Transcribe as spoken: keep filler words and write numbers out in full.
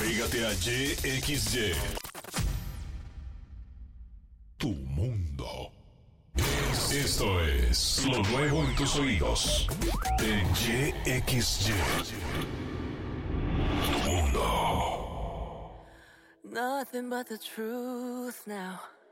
Pégate a Y X Y. Tu mundo. Esto es lo nuevo en tus oídos. En Y X Y. Tu mundo. Nothing but the truth now.